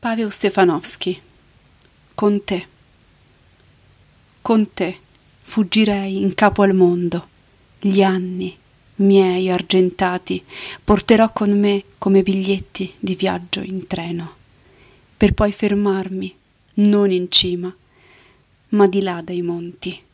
Paweł Stefanowski. Con te fuggirei in capo al mondo. Gli anni miei argentati porterò con me come biglietti di viaggio in treno, per poi fermarmi non in cima, ma di là dai monti.